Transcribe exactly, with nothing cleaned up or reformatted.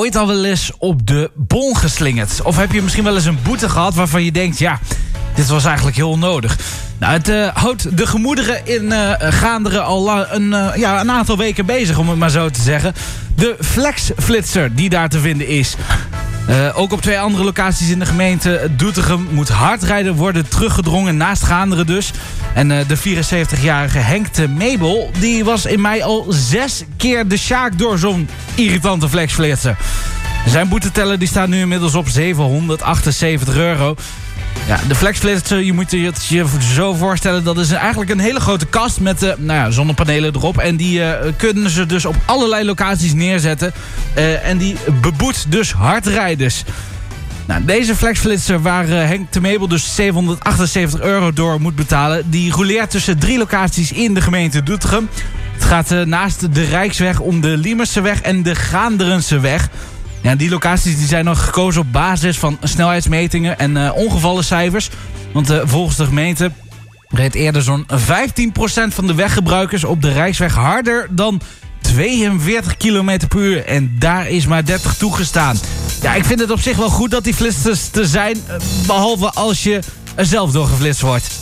ooit al wel eens op de bon geslingerd? Of heb je misschien wel eens een boete gehad waarvan je denkt... ja, dit was eigenlijk heel onnodig. Nou, het uh, houdt de gemoederen in uh, Gaanderen al la- een, uh, ja, een aantal weken bezig, om het maar zo te zeggen. De flexflitser die daar te vinden is. Uh, ook op twee andere locaties in de gemeente Doetinchem moet hardrijden worden teruggedrongen, naast Gaanderen dus. En uh, de vierenzeventigjarige Henk de Mabel, die was in mei al zes keer de sjaak door zo'n irritante flexflitser. Zijn boeteteller die staat nu inmiddels op zevenhonderdachtenzeventig euro. Ja, de flexflitser, je moet je het je zo voorstellen, dat is eigenlijk een hele grote kast met uh, nou ja, zonnepanelen erop. En die uh, kunnen ze dus op allerlei locaties neerzetten. Uh, en die beboet dus hardrijders. Nou, deze flexflitser waar uh, Henk de Mabel dus zevenhonderdachtenzeventig euro door moet betalen, die rouleert tussen drie locaties in de gemeente Doetinchem. Het gaat uh, naast de Rijksweg om de Liemerseweg en de Gaanderenseweg. Ja, die locaties die zijn nog gekozen op basis van snelheidsmetingen en uh, ongevallencijfers. Want uh, volgens de gemeente reed eerder zo'n vijftien procent van de weggebruikers op de Rijksweg harder dan tweeënveertig kilometer per uur. En daar is maar dertig toegestaan. Ja, ik vind het op zich wel goed dat die flitsers er zijn, behalve als je er zelf door geflitst wordt.